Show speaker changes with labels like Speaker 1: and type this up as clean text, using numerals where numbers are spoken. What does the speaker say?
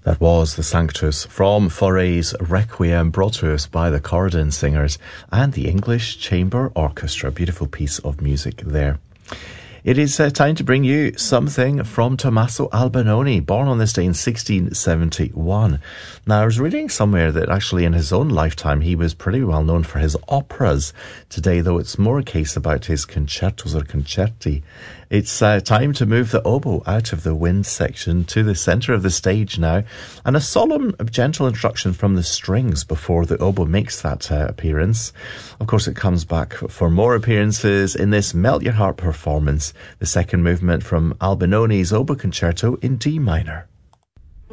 Speaker 1: That was the Sanctus from Fauré's Requiem, brought to us by the Corridon Singers and the English Chamber Orchestra. Beautiful piece of music there. It is time to bring you something from Tommaso Albinoni, born on this day in 1671. Now, I was reading somewhere that actually in his own lifetime he was pretty well known for his operas. Today, though, it's more a case about his concertos or concerti. It's time to move the oboe out of the wind section to the centre of the stage now, and a solemn, gentle introduction from the strings before the oboe makes that appearance. Of course, it comes back for more appearances in this Melt Your Heart performance, the second movement from Albinoni's Oboe Concerto in D minor.